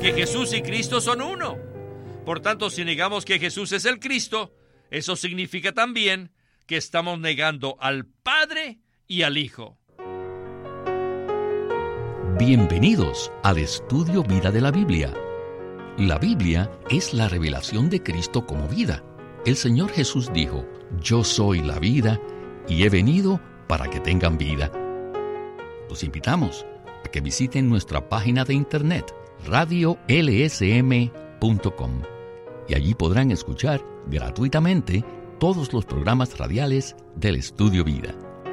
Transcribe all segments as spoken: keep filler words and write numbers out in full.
que Jesús y Cristo son uno. Por tanto, si negamos que Jesús es el Cristo, eso significa también que estamos negando al Padre y al Hijo. Bienvenidos al estudio Vida de la Biblia. La Biblia es la revelación de Cristo como vida. El Señor Jesús dijo: yo soy la vida y he venido para que tengan vida. Los invitamos a que visiten nuestra página de internet radio l s m punto com y allí podrán escuchar gratuitamente todos los programas radiales del Estudio Vida.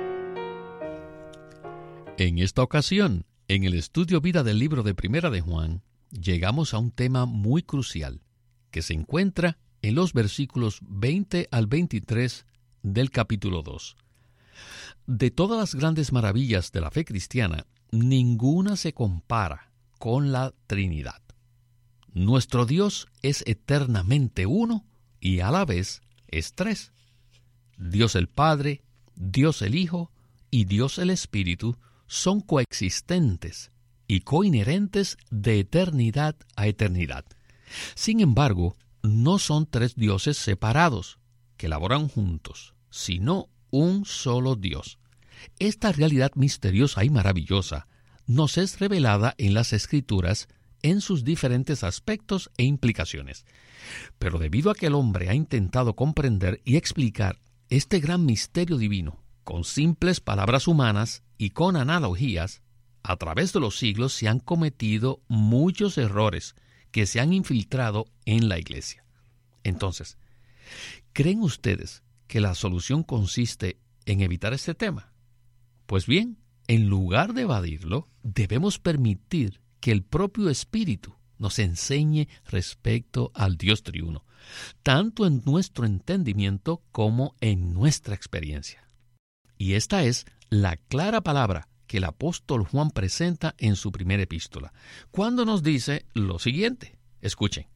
En esta ocasión, en el Estudio Vida del libro de Primera de Juan, llegamos a un tema muy crucial que se encuentra en los versículos veinte al veintitrés del capítulo dos. De todas las grandes maravillas de la fe cristiana, ninguna se compara con la Trinidad. Nuestro Dios es eternamente uno y a la vez es tres. Dios el Padre, Dios el Hijo y Dios el Espíritu son coexistentes y coinherentes de eternidad a eternidad. Sin embargo, no son tres dioses separados que laboran juntos, sino un solo Dios. Esta realidad misteriosa y maravillosa nos es revelada en las Escrituras en sus diferentes aspectos e implicaciones. Pero debido a que el hombre ha intentado comprender y explicar este gran misterio divino con simples palabras humanas y con analogías, a través de los siglos se han cometido muchos errores que se han infiltrado en la Iglesia. Entonces, ¿creen ustedes que la solución consiste en evitar este tema? Pues bien, en lugar de evadirlo, debemos permitir que el propio Espíritu nos enseñe respecto al Dios triuno, tanto en nuestro entendimiento como en nuestra experiencia. Y esta es la clara palabra que el apóstol Juan presenta en su primera epístola, cuando nos dice lo siguiente. Escuchen.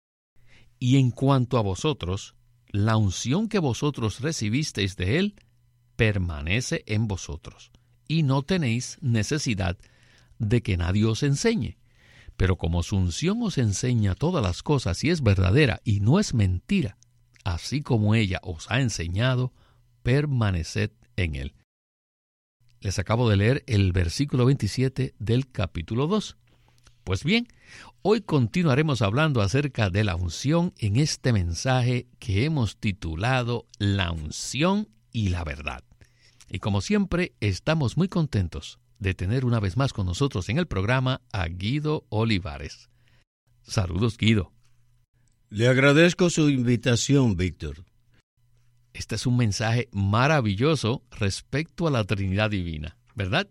Y en cuanto a vosotros, la unción que vosotros recibisteis de él permanece en vosotros, y no tenéis necesidad de que nadie os enseñe. Pero como su unción os enseña todas las cosas y es verdadera y no es mentira, así como ella os ha enseñado, permaneced en él. Les acabo de leer el versículo veintisiete del capítulo dos. Pues bien, hoy continuaremos hablando acerca de la unción en este mensaje que hemos titulado La unción y la verdad. Y como siempre, estamos muy contentos de tener una vez más con nosotros en el programa a Guido Olivares. Saludos, Guido. Le agradezco su invitación, Víctor. Este es un mensaje maravilloso respecto a la Trinidad Divina, ¿verdad?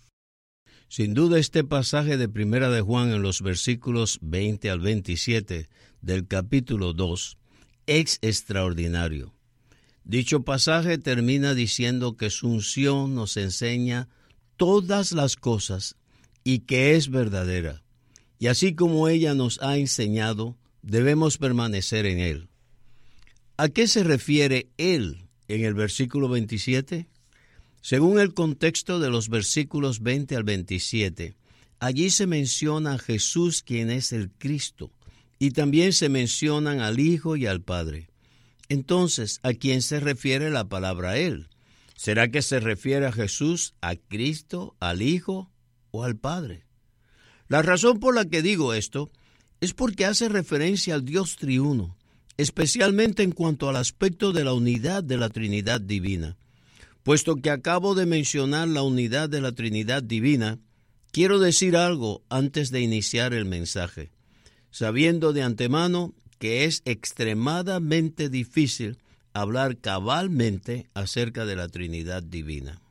Sin duda, este pasaje de Primera de Juan en los versículos veinte al veintisiete del capítulo dos es extraordinario. Dicho pasaje termina diciendo que su unción nos enseña todas las cosas y que es verdadera. Y así como ella nos ha enseñado, debemos permanecer en él. ¿A qué se refiere él en el versículo veintisiete? Según el contexto de los versículos veinte al veintisiete, allí se menciona a Jesús, quien es el Cristo, y también se mencionan al Hijo y al Padre. Entonces, ¿a quién se refiere la palabra él? ¿Será que se refiere a Jesús, a Cristo, al Hijo o al Padre? La razón por la que digo esto es porque hace referencia al Dios triuno, especialmente en cuanto al aspecto de la unidad de la Trinidad divina. Puesto que acabo de mencionar la unidad de la Trinidad divina, quiero decir algo antes de iniciar el mensaje, sabiendo de antemano que es extremadamente difícil hablar cabalmente acerca de la Trinidad divina.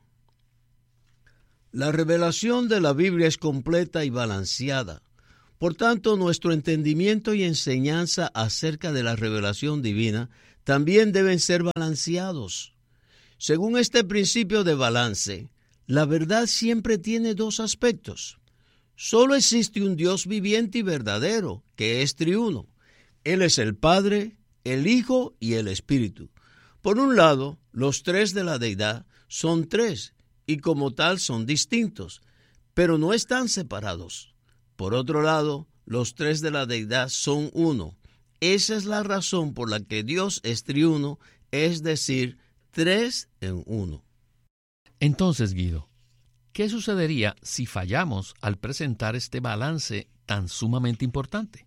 La revelación de la Biblia es completa y balanceada. Por tanto, nuestro entendimiento y enseñanza acerca de la revelación divina también deben ser balanceados. Según este principio de balance, la verdad siempre tiene dos aspectos. Solo existe un Dios viviente y verdadero, que es triuno. Él es el Padre, el Hijo y el Espíritu. Por un lado, los tres de la deidad son tres y como tal son distintos, pero no están separados. Por otro lado, los tres de la deidad son uno. Esa es la razón por la que Dios es triuno, es decir, tres en uno. Entonces, Guido, ¿qué sucedería si fallamos al presentar este balance tan sumamente importante?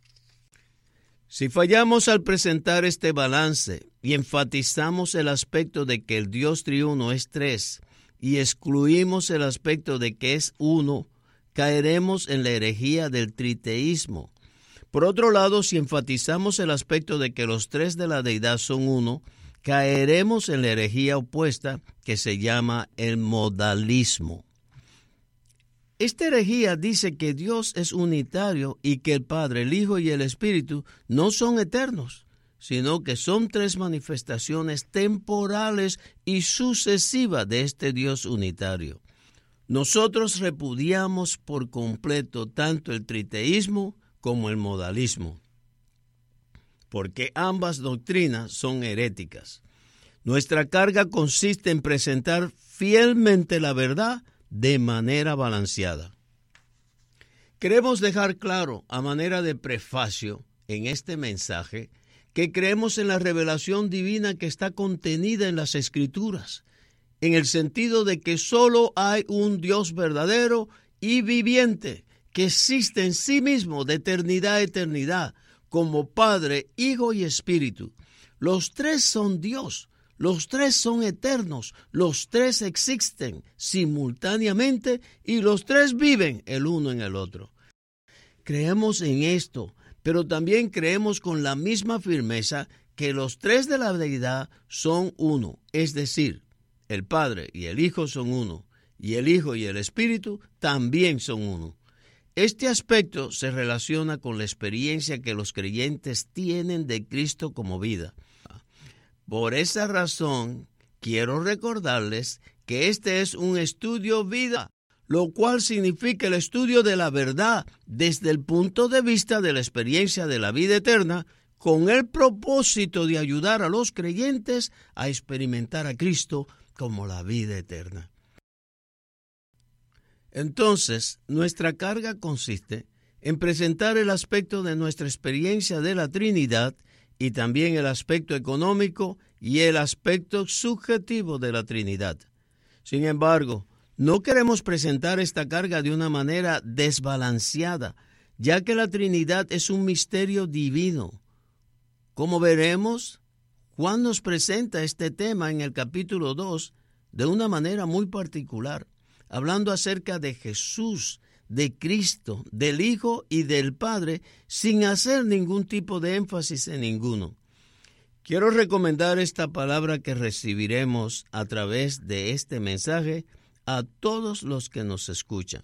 Si fallamos al presentar este balance y enfatizamos el aspecto de que el Dios triuno es tres y excluimos el aspecto de que es uno, caeremos en la herejía del triteísmo. Por otro lado, si enfatizamos el aspecto de que los tres de la deidad son uno, caeremos en la herejía opuesta que se llama el modalismo. Esta herejía dice que Dios es unitario y que el Padre, el Hijo y el Espíritu no son eternos, sino que son tres manifestaciones temporales y sucesivas de este Dios unitario. Nosotros repudiamos por completo tanto el triteísmo como el modalismo, porque ambas doctrinas son heréticas. Nuestra carga consiste en presentar fielmente la verdad de manera balanceada. Queremos dejar claro, a manera de prefacio en este mensaje, que creemos en la revelación divina que está contenida en las Escrituras, en el sentido de que solo hay un Dios verdadero y viviente, que existe en sí mismo de eternidad a eternidad, como Padre, Hijo y Espíritu. Los tres son Dios. Los tres son eternos, los tres existen simultáneamente y los tres viven el uno en el otro. Creemos en esto, pero también creemos con la misma firmeza que los tres de la deidad son uno, es decir, el Padre y el Hijo son uno, y el Hijo y el Espíritu también son uno. Este aspecto se relaciona con la experiencia que los creyentes tienen de Cristo como vida. Por esa razón, quiero recordarles que este es un estudio vida, lo cual significa el estudio de la verdad desde el punto de vista de la experiencia de la vida eterna, con el propósito de ayudar a los creyentes a experimentar a Cristo como la vida eterna. Entonces, nuestra carga consiste en presentar el aspecto de nuestra experiencia de la Trinidad y también el aspecto económico y el aspecto subjetivo de la Trinidad. Sin embargo, no queremos presentar esta carga de una manera desbalanceada, ya que la Trinidad es un misterio divino. Como veremos, Juan nos presenta este tema en el capítulo dos de una manera muy particular, hablando acerca de Jesús, de Cristo, del Hijo y del Padre, sin hacer ningún tipo de énfasis en ninguno. Quiero recomendar esta palabra que recibiremos a través de este mensaje a todos los que nos escuchan.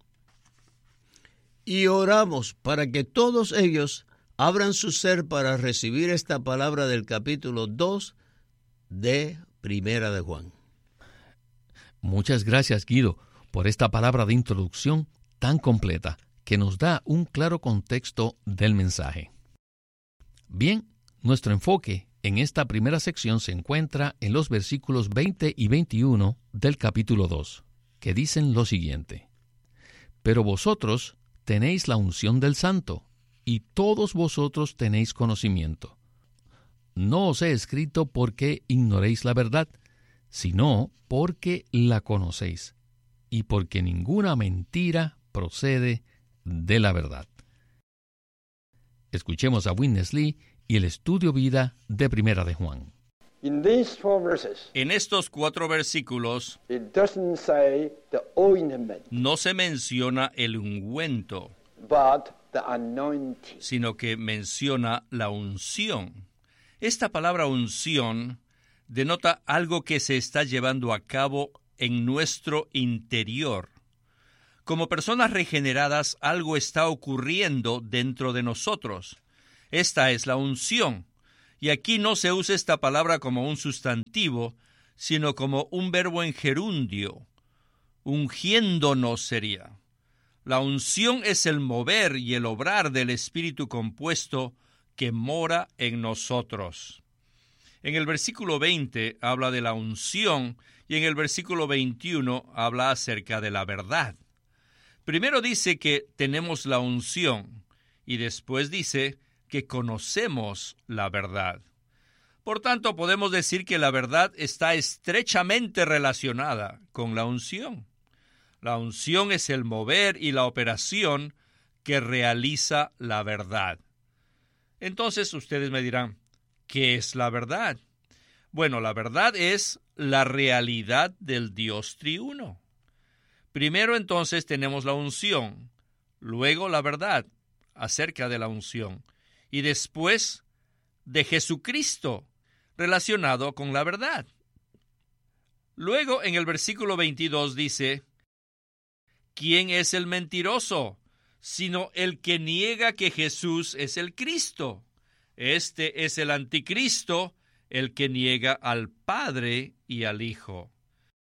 Y oramos para que todos ellos abran su ser para recibir esta palabra del capítulo dos de Primera de Juan. Muchas gracias, Guido, por esta palabra de introducción tan completa que nos da un claro contexto del mensaje. Bien, nuestro enfoque en esta primera sección se encuentra en los versículos veinte y veintiuno del capítulo dos, que dicen lo siguiente: Pero vosotros tenéis la unción del Santo, y todos vosotros tenéis conocimiento. No os he escrito porque ignoréis la verdad, sino porque la conocéis, y porque ninguna mentira procede de la verdad. Escuchemos a Witness Lee y el estudio vida de Primera de Juan. In these four verses, En estos cuatro versículos it doesn't say the ointment, no se menciona el ungüento, but the anointing. sino que menciona la unción. Esta palabra unción denota algo que se está llevando a cabo en nuestro interior. Como personas regeneradas, algo está ocurriendo dentro de nosotros. Esta es la unción. Y aquí no se usa esta palabra como un sustantivo, sino como un verbo en gerundio. Ungiéndonos sería. La unción es el mover y el obrar del Espíritu compuesto que mora en nosotros. En el versículo veinte habla de la unción y en el versículo veintiuno habla acerca de la verdad. Primero dice que tenemos la unción y después dice que conocemos la verdad. Por tanto, podemos decir que la verdad está estrechamente relacionada con la unción. La unción es el mover y la operación que realiza la verdad. Entonces ustedes me dirán, ¿qué es la verdad? Bueno, la verdad es la realidad del Dios triuno. Primero entonces tenemos la unción, luego la verdad acerca de la unción y después de Jesucristo relacionado con la verdad. Luego en el versículo veintidós dice, ¿quién es el mentiroso? Sino el que niega que Jesús es el Cristo. Este es el anticristo, el que niega al Padre y al Hijo.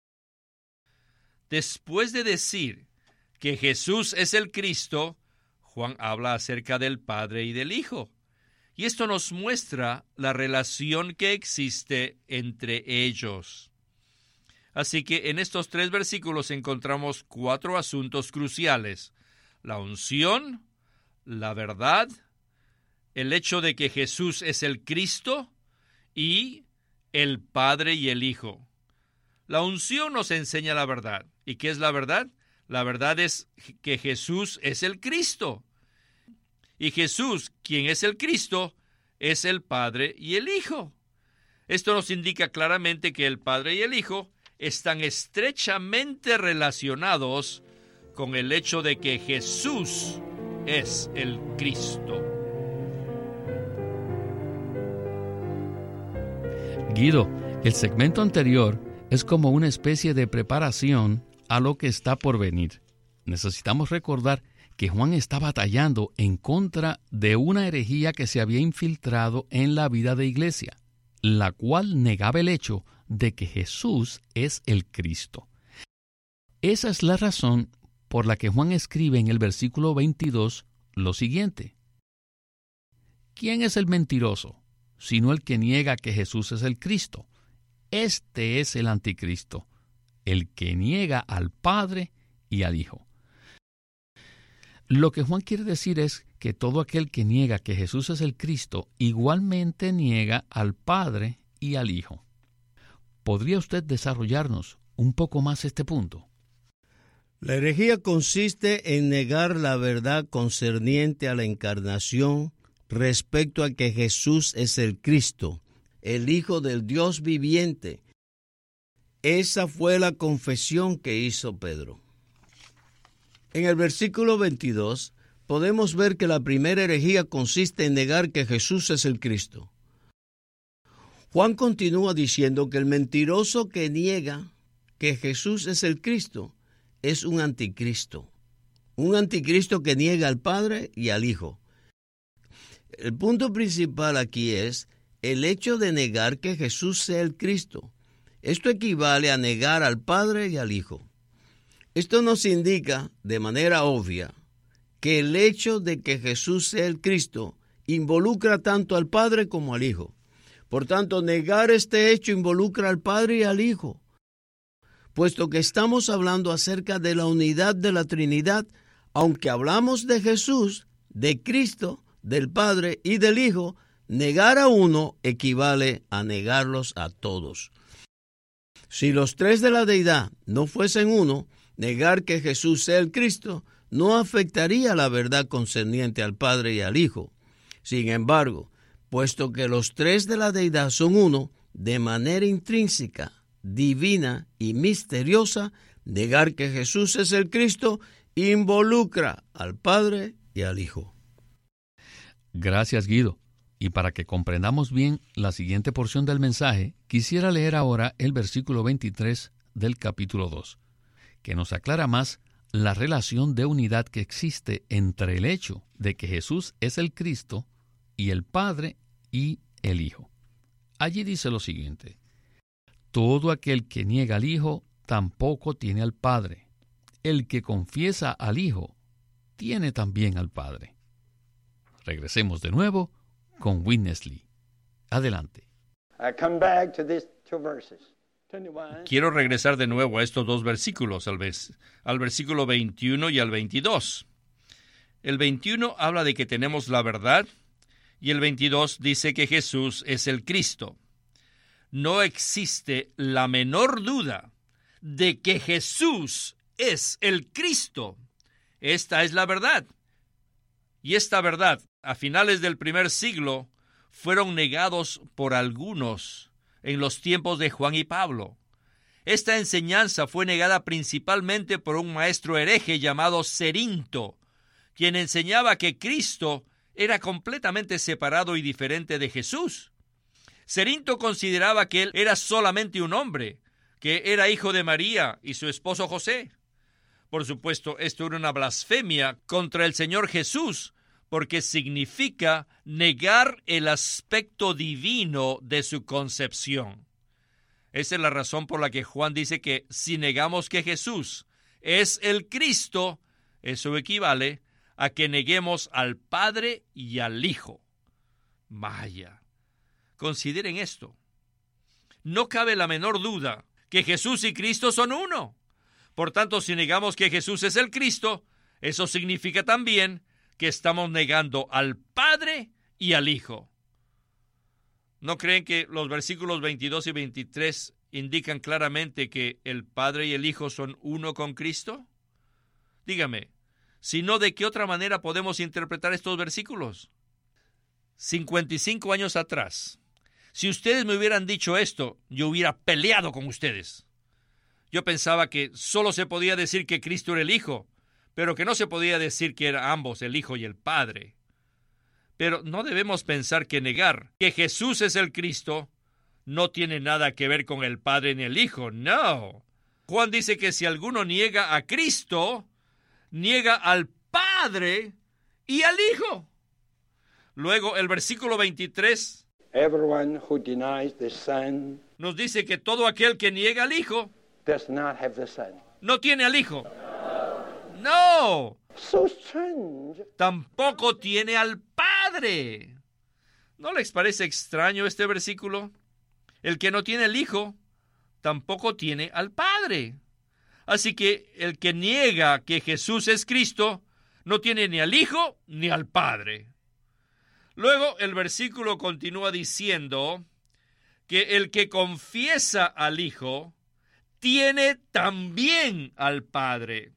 Después de decir que Jesús es el Cristo, Juan habla acerca del Padre y del Hijo. Y esto nos muestra la relación que existe entre ellos. Así que en estos tres versículos encontramos cuatro asuntos cruciales: la unción, la verdad, el hecho de que Jesús es el Cristo y el Padre y el Hijo. La unción nos enseña la verdad. ¿Y qué es la verdad? La verdad es que Jesús es el Cristo. Y Jesús, quien es el Cristo, es el Padre y el Hijo. Esto nos indica claramente que el Padre y el Hijo están estrechamente relacionados con el hecho de que Jesús es el Cristo. Guido, el segmento anterior es como una especie de preparación a lo que está por venir. Necesitamos recordar que Juan está batallando en contra de una herejía que se había infiltrado en la vida de iglesia, la cual negaba el hecho de que Jesús es el Cristo. Esa es la razón por la que Juan escribe en el versículo veintidós lo siguiente: ¿quién es el mentiroso, sino el que niega que Jesús es el Cristo? Este es el anticristo, el que niega al Padre y al Hijo. Lo que Juan quiere decir es que todo aquel que niega que Jesús es el Cristo igualmente niega al Padre y al Hijo. ¿Podría usted desarrollarnos un poco más este punto? La herejía consiste en negar la verdad concerniente a la encarnación respecto a que Jesús es el Cristo, el Hijo del Dios viviente. Esa fue la confesión que hizo Pedro. En el versículo veintidós podemos ver que la primera herejía consiste en negar que Jesús es el Cristo. Juan continúa diciendo que el mentiroso que niega que Jesús es el Cristo es un anticristo, un anticristo que niega al Padre y al Hijo. El punto principal aquí es el hecho de negar que Jesús sea el Cristo. Esto equivale a negar al Padre y al Hijo. Esto nos indica de manera obvia que el hecho de que Jesús sea el Cristo involucra tanto al Padre como al Hijo. Por tanto, negar este hecho involucra al Padre y al Hijo. Puesto que estamos hablando acerca de la unidad de la Trinidad, aunque hablamos de Jesús, de Cristo, del Padre y del Hijo, negar a uno equivale a negarlos a todos. Si los tres de la deidad no fuesen uno, negar que Jesús sea el Cristo no afectaría la verdad concerniente al Padre y al Hijo. Sin embargo, puesto que los tres de la deidad son uno, de manera intrínseca, divina y misteriosa, negar que Jesús es el Cristo involucra al Padre y al Hijo. Gracias, Guido. Y para que comprendamos bien la siguiente porción del mensaje, quisiera leer ahora el versículo veintitrés del capítulo dos, que nos aclara más la relación de unidad que existe entre el hecho de que Jesús es el Cristo y el Padre y el Hijo. Allí dice lo siguiente: todo aquel que niega al Hijo tampoco tiene al Padre. El que confiesa al Hijo tiene también al Padre. Regresemos de nuevo con Witness Lee. Adelante. I come back to these two verses. Quiero regresar de nuevo a estos dos versículos, al, vers- al versículo veintiuno y al veintidós. El veintiuno habla de que tenemos la verdad y el veintidós dice que Jesús es el Cristo. No existe la menor duda de que Jesús es el Cristo. Esta es la verdad. Y esta verdad, a finales del primer siglo, fueron negados por algunos en los tiempos de Juan y Pablo. Esta enseñanza fue negada principalmente por un maestro hereje llamado Cerinto, quien enseñaba que Cristo era completamente separado y diferente de Jesús. Cerinto consideraba que él era solamente un hombre, que era hijo de María y su esposo José. Por supuesto, esto era una blasfemia contra el Señor Jesús, porque significa negar el aspecto divino de su concepción. Esa es la razón por la que Juan dice que si negamos que Jesús es el Cristo, eso equivale a que neguemos al Padre y al Hijo. Vaya, consideren esto. No cabe la menor duda que Jesús y Cristo son uno. Por tanto, si negamos que Jesús es el Cristo, eso significa también que estamos negando al Padre y al Hijo. ¿No creen que los versículos veintidós y veintitrés indican claramente que el Padre y el Hijo son uno con Cristo? Dígame, si no, ¿de qué otra manera podemos interpretar estos versículos? cincuenta y cinco años atrás, si ustedes me hubieran dicho esto, yo hubiera peleado con ustedes. Yo pensaba que solo se podía decir que Cristo era el Hijo, pero que no se podía decir que eran ambos, el Hijo y el Padre. Pero no debemos pensar que negar que Jesús es el Cristo no tiene nada que ver con el Padre ni el Hijo. No. Juan dice que si alguno niega a Cristo, niega al Padre y al Hijo. Luego el versículo veintitrés Everyone who denies the Son nos dice que todo aquel que niega al Hijo does not have the Son. no tiene al Hijo. No. So strange. Tampoco tiene al Padre. ¿No les parece extraño este versículo? El que no tiene el Hijo, tampoco tiene al Padre. Así que el que niega que Jesús es Cristo, no tiene ni al Hijo ni al Padre. Luego el versículo continúa diciendo que el que confiesa al Hijo, tiene también al Padre.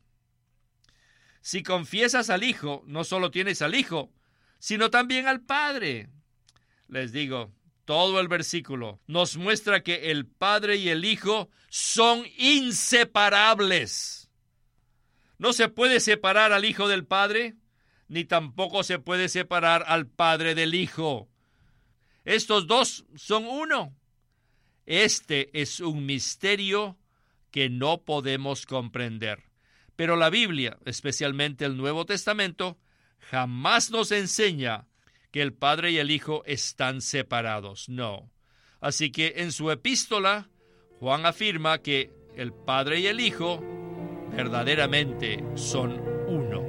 Si confiesas al Hijo, no solo tienes al Hijo, sino también al Padre. Les digo, todo el versículo nos muestra que el Padre y el Hijo son inseparables. No se puede separar al Hijo del Padre, ni tampoco se puede separar al Padre del Hijo. Estos dos son uno. Este es un misterio que no podemos comprender. Pero la Biblia, especialmente el Nuevo Testamento, jamás nos enseña que el Padre y el Hijo están separados. No. Así que en su epístola, Juan afirma que el Padre y el Hijo verdaderamente son uno.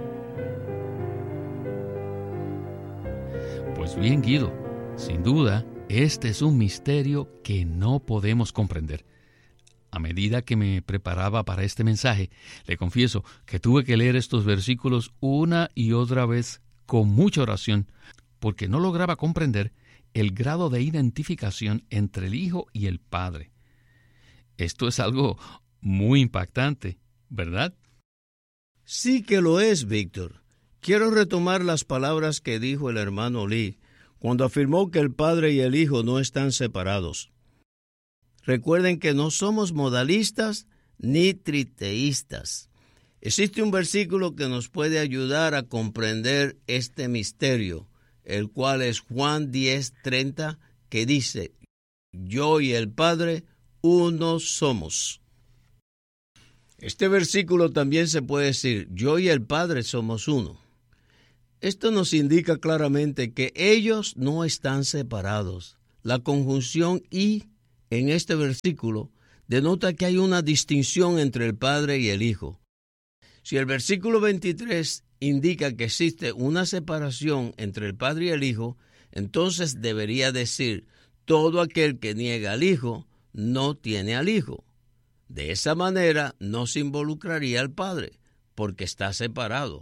Pues bien, Guido, sin duda, este es un misterio que no podemos comprender. A medida que me preparaba para este mensaje, le confieso que tuve que leer estos versículos una y otra vez con mucha oración, porque no lograba comprender el grado de identificación entre el Hijo y el Padre. Esto es algo muy impactante, ¿verdad? Sí que lo es, Víctor. Quiero retomar las palabras que dijo el hermano Lee cuando afirmó que el Padre y el Hijo no están separados. Recuerden que no somos modalistas ni triteístas. Existe un versículo que nos puede ayudar a comprender este misterio, el cual es Juan diez treinta, que dice: yo y el Padre uno somos. Este versículo también se puede decir: yo y el Padre somos uno. Esto nos indica claramente que ellos no están separados. La conjunción y en este versículo denota que hay una distinción entre el Padre y el Hijo. Si el versículo veintitrés indica que existe una separación entre el Padre y el Hijo, entonces debería decir: todo aquel que niega al Hijo no tiene al Hijo. De esa manera no se involucraría al Padre, porque está separado.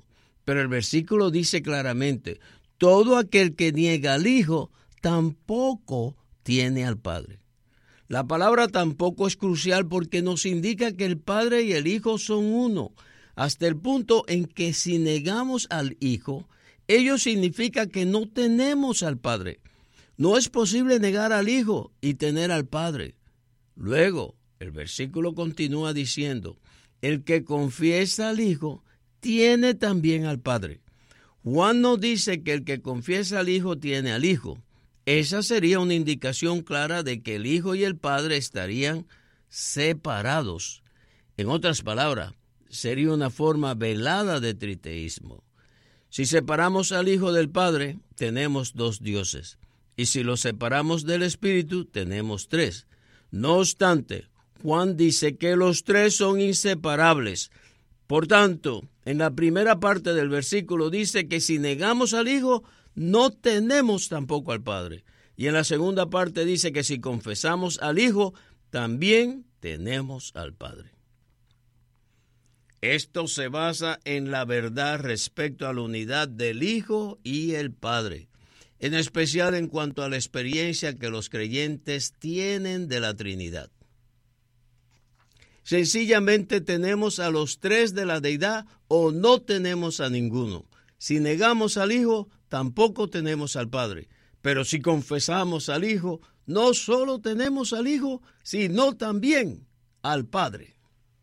Pero el versículo dice claramente, todo aquel que niega al Hijo tampoco tiene al Padre. La palabra tampoco es crucial porque nos indica que el Padre y el Hijo son uno, hasta el punto en que si negamos al Hijo, ello significa que no tenemos al Padre. No es posible negar al Hijo y tener al Padre. Luego, el versículo continúa diciendo, el que confiesa al Hijo tiene también al Padre. Juan no dice que el que confiesa al Hijo tiene al Hijo. Esa sería una indicación clara de que el Hijo y el Padre estarían separados. En otras palabras, sería una forma velada de triteísmo. Si separamos al Hijo del Padre, tenemos dos dioses. Y si lo separamos del Espíritu, tenemos tres. No obstante, Juan dice que los tres son inseparables. Por tanto, en la primera parte del versículo dice que si negamos al Hijo, no tenemos tampoco al Padre. Y en la segunda parte dice que si confesamos al Hijo, también tenemos al Padre. Esto se basa en la verdad respecto a la unidad del Hijo y el Padre, en especial en cuanto a la experiencia que los creyentes tienen de la Trinidad. Sencillamente tenemos a los tres de la deidad o no tenemos a ninguno. Si negamos al Hijo, tampoco tenemos al Padre. Pero si confesamos al Hijo, no solo tenemos al Hijo, sino también al Padre.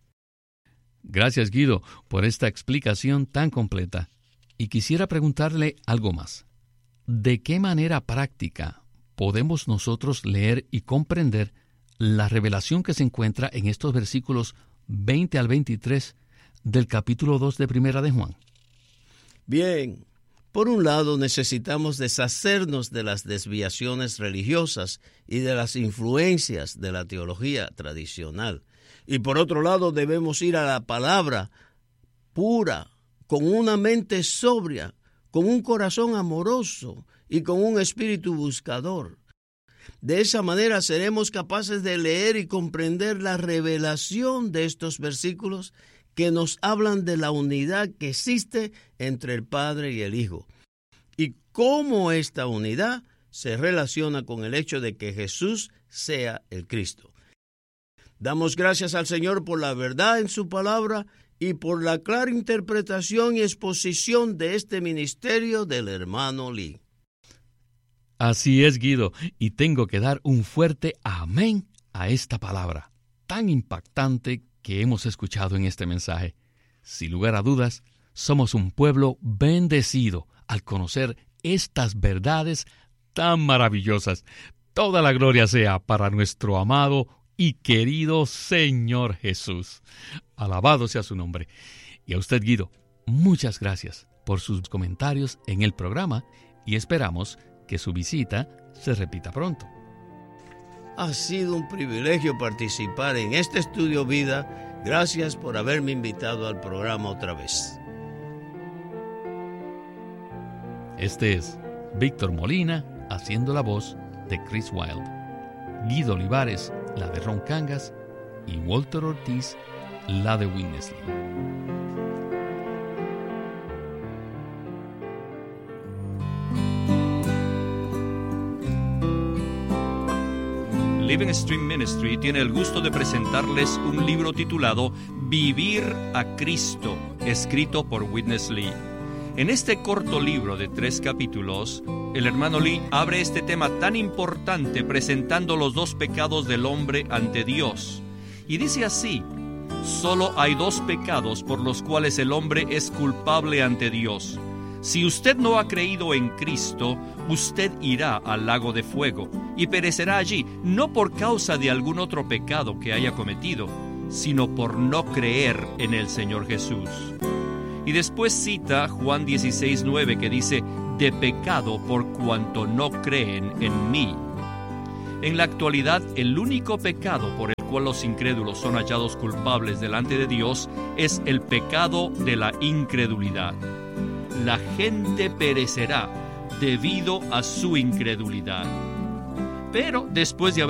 Gracias, Guido, por esta explicación tan completa. Y quisiera preguntarle algo más. ¿De qué manera práctica podemos nosotros leer y comprender la revelación que se encuentra en estos versículos veinte al veintitrés del capítulo dos de Primera de Juan? Bien, por un lado necesitamos deshacernos de las desviaciones religiosas y de las influencias de la teología tradicional. Y por otro lado debemos ir a la palabra pura, con una mente sobria, con un corazón amoroso y con un espíritu buscador. De esa manera seremos capaces de leer y comprender la revelación de estos versículos que nos hablan de la unidad que existe entre el Padre y el Hijo, y cómo esta unidad se relaciona con el hecho de que Jesús sea el Cristo. Damos gracias al Señor por la verdad en su palabra y por la clara interpretación y exposición de este ministerio del hermano Lee. Así es, Guido, y tengo que dar un fuerte amén a esta palabra tan impactante que hemos escuchado en este mensaje. Sin lugar a dudas, somos un pueblo bendecido al conocer estas verdades tan maravillosas. Toda la gloria sea para nuestro amado y querido Señor Jesús. Alabado sea su nombre. Y a usted, Guido, muchas gracias por sus comentarios en el programa y esperamos que su visita se repita pronto. Ha sido un privilegio participar en este Estudio Vida. Gracias por haberme invitado al programa otra vez. Este es Víctor Molina haciendo la voz de Chris Wilde, Guido Olivares la de Ron Cangas y Walter Ortiz la de Witness Lee. Living Stream Ministry tiene el gusto de presentarles un libro titulado Vivir a Cristo, escrito por Witness Lee. En este corto libro de tres capítulos, el hermano Lee abre este tema tan importante presentando los dos pecados del hombre ante Dios. Y dice así: solo hay dos pecados por los cuales el hombre es culpable ante Dios. Si usted no ha creído en Cristo, usted irá al lago de fuego y perecerá allí, no por causa de algún otro pecado que haya cometido, sino por no creer en el Señor Jesús. Y después cita Juan dieciséis nueve, que dice: de pecado por cuanto no creen en mí. En la actualidad, el único pecado por el cual los incrédulos son hallados culpables delante de Dios es el pecado de la incredulidad. La gente perecerá debido a su incredulidad. Pero después de haber